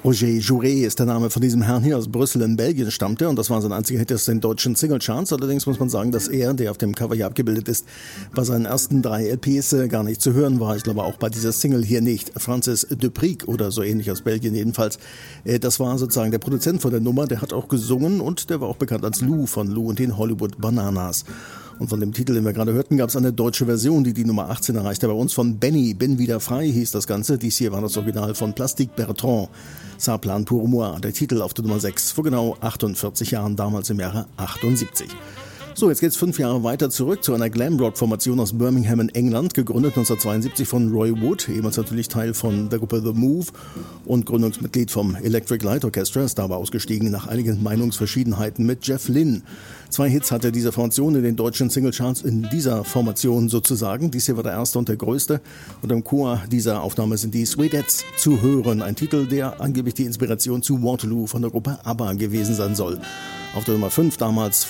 Roger Jouret ist der Name von diesem Herrn hier aus Brüssel in Belgien stammte und das war sein einziger Hit aus den deutschen Singlecharts. Allerdings muss man sagen, dass er, der auf dem Cover hier abgebildet ist, bei seinen ersten 3 LPs gar nicht zu hören war. Ich glaube auch bei dieser Single hier nicht. Francis Dupric oder so ähnlich aus Belgien jedenfalls. Das war sozusagen der Produzent von der Nummer, der hat auch gesungen und der war auch bekannt als Lou von Lou und den Hollywood Bananas. Und von dem Titel, den wir gerade hörten, gab es eine deutsche Version, die Nummer 18 erreichte bei uns von Benny. Bin wieder frei hieß das Ganze. Dies hier war das Original von Plastique Bertrand. Ça plan pour moi, der Titel auf der Nummer 6 vor genau 48 Jahren, damals im Jahre 78. So, jetzt geht's 5 Jahre weiter zurück zu einer Glam-Rock-Formation aus Birmingham in England, gegründet 1972 von Roy Wood, ebenfalls natürlich Teil von der Gruppe The Move und Gründungsmitglied vom Electric Light Orchestra, ist dabei ausgestiegen nach einigen Meinungsverschiedenheiten mit Jeff Lynne. 2 Hits hatte diese Formation in den deutschen Singlecharts in dieser Formation sozusagen. Dies hier war der erste und der größte. Und im Chor dieser Aufnahme sind die Sweetettes zu hören. Ein Titel, der angeblich die Inspiration zu Waterloo von der Gruppe ABBA gewesen sein soll. Auf der Nummer 5 damals